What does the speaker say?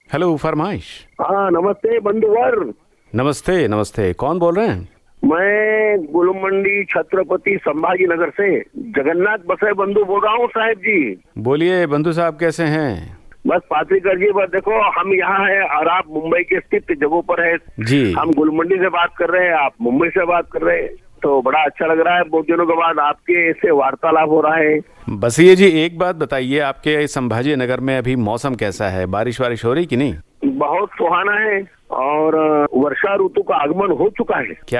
Hello, फरमाइश। हाँ नमस्ते बंधुवर। नमस्ते नमस्ते, कौन बोल रहे हैं? मैं गुलमंडी छत्रपति संभाजी नगर से जगन्नाथ बसे बंधु बोल रहा हूँ साहब जी। बोलिए बंधु साहब, कैसे हैं? बस पात्रिकर जी, बस देखो हम यहाँ हैं और आप मुंबई के स्थित जगहों पर है जी। हम गुलमंडी से बात कर रहे हैं, आप मुंबई से बात कर रहे हैं, तो बड़ा अच्छा लग रहा है। बहुत दिनों के बाद आपके इससे वार्तालाप हो रहा है। बस ये जी, एक बात बताइए, आपके संभाजी नगर में अभी मौसम कैसा है? बारिश वारिश हो रही कि नहीं? बहुत सुहाना है और वर्षा ऋतु का आगमन हो चुका है। क्या